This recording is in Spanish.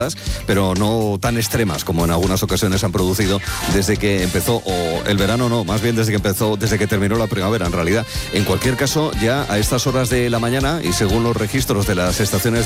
pero no tan extremas como en algunas ocasiones han producido desde que empezó, o el verano no, más bien desde que terminó la primavera en realidad. En cualquier caso, ya a estas horas de la mañana y según los registros de las estaciones